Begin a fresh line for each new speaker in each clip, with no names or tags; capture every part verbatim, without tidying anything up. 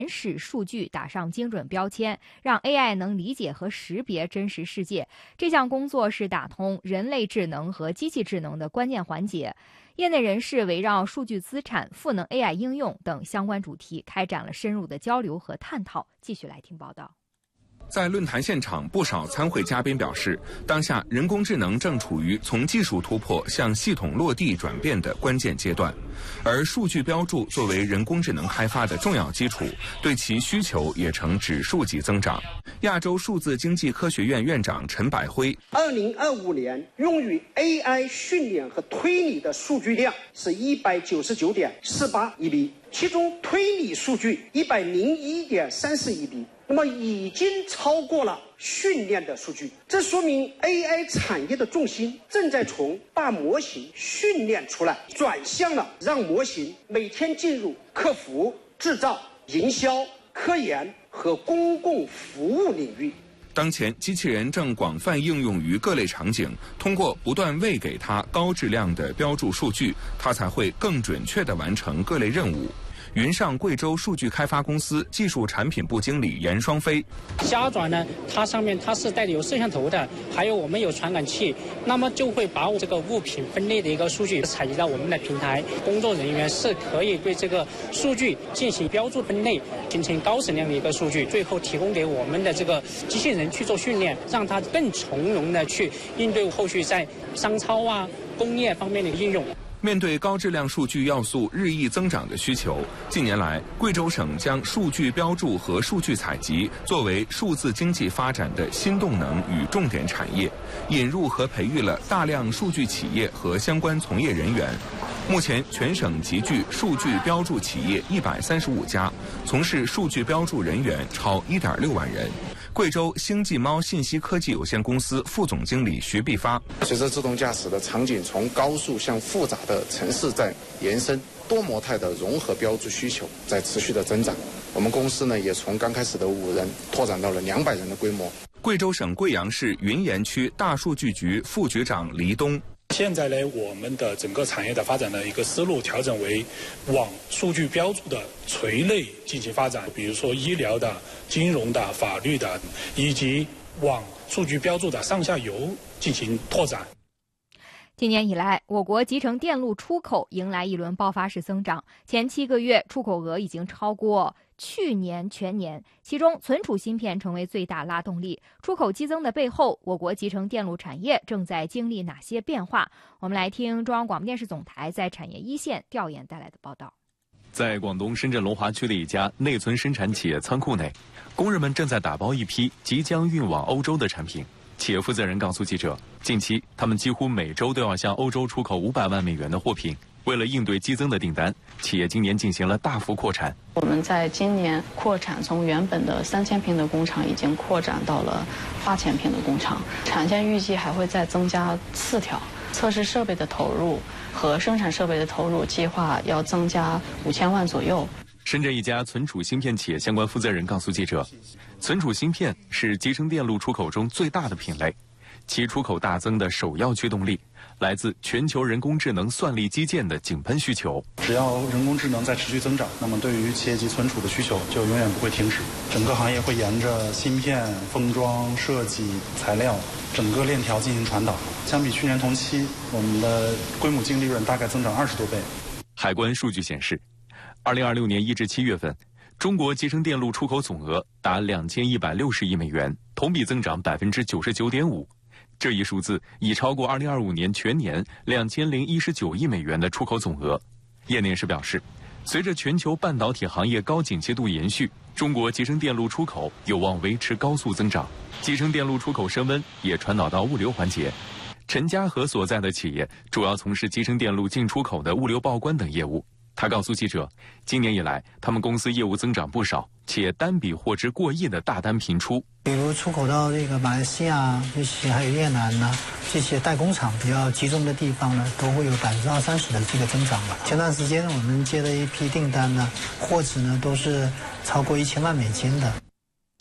始数据打上精准标签，让 A I 能理解和识别真实世界。这项工作是打通人类智能和机器智能的关键环节。业内人士围绕数据资产、赋能 A I 应用等相关主题开展了深入的交流和探讨。继续来听报道。
在论坛现场，不少参会嘉宾表示，当下人工智能正处于从技术突破向系统落地转变的关键阶段，而数据标注作为人工智能开发的重要基础，对其需求也呈指数级增长。亚洲数字经济科学院院长陈百辉，
二零二五年用于 A I 训练和推理的数据量是一百九十九点四八亿笔，其中推理数据一百零一点三四亿笔。那么已经超过了训练的数据，这说明 A I 产业的重心正在从把模型训练出来，转向了让模型每天进入客服、制造、营销、科研和公共服务领域。
当前，机器人正广泛应用于各类场景，通过不断喂给它高质量的标注数据，它才会更准确地完成各类任务。云上贵州数据开发公司技术产品部经理严双飞，
虾爪呢，它上面它是带有摄像头的，还有我们有传感器，那么就会把这个物品分类的一个数据采集到我们的平台，工作人员是可以对这个数据进行标注分类，形成高质量的一个数据，最后提供给我们的这个机器人去做训练，让它更从容的去应对后续在商超啊、工业方面的应用。
面对高质量数据要素日益增长的需求，近年来，贵州省将数据标注和数据采集作为数字经济发展的新动能与重点产业，引入和培育了大量数据企业和相关从业人员。目前，全省集聚数据标注企业一百三十五家，从事数据标注人员超一点六万人。贵州星际猫信息科技有限公司副总经理徐必发，
随着自动驾驶的场景从高速向复杂的城市在延伸，多模态的融合标注需求在持续的增长。我们公司呢也从刚开始的五人拓展到了两百人的规模。
贵州省贵阳市云岩区大数据局副局长黎东，
现在呢，我们的整个产业的发展的一个思路调整为往数据标注的垂类进行发展，比如说医疗的、金融的、法律的，以及往数据标注的上下游进行拓展。
今年以来，我国集成电路出口迎来一轮爆发式增长，前七个月出口额已经超过去年全年，其中存储芯片成为最大拉动力。出口激增的背后，我国集成电路产业正在经历哪些变化？我们来听中央广播电视总台在产业一线调研带来的报道。
在广东深圳龙华区的一家内存生产企业仓库内，工人们正在打包一批即将运往欧洲的产品。企业负责人告诉记者，近期他们几乎每周都要向欧洲出口五百万美元的货品。为了应对激增的订单，企业今年进行了大幅扩产。
我们在今年扩产，从原本的三千平的工厂已经扩展到了八千平的工厂，产线预计还会再增加四条。测试设备的投入和生产设备的投入计划要增加五千万左右。
深圳一家存储芯片企业相关负责人告诉记者，存储芯片是集成电路出口中最大的品类，其出口大增的首要驱动力来自全球人工智能算力基建的井喷需求。
只要人工智能在持续增长，那么对于企业级存储的需求就永远不会停止。整个行业会沿着芯片、封装、设计、材料整个链条进行传导。相比去年同期，我们的规模净利润大概增长二十多倍。
海关数据显示，二零二六年一至七月份，中国集成电路出口总额达两千一百六十亿美元，同比增长百分之九十九点五。这一数字已超过二零二五年全年两千零一十九亿美元的出口总额。业内人士表示，随着全球半导体行业高景气度延续，中国集成电路出口有望维持高速增长。集成电路出口升温也传导到物流环节。陈家和所在的企业主要从事集成电路进出口的物流报关等业务。他告诉记者，今年以来，他们公司业务增长不少，且单笔获知过亿的大单频出。
比如出口到这个马来西亚这些，还有越南呢，这些代工厂比较集中的地方呢，都会有百分之二三十的这个增长吧。前段时间我们接的一批订单呢，货值呢都是超过一千万美金的。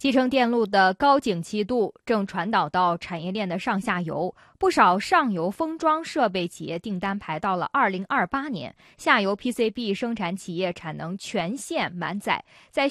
集成电路的高景气度正传导到产业链的上下游，不少上游封装设备企业订单排到了二零二八年，下游 P C B 生产企业产能全线满载，在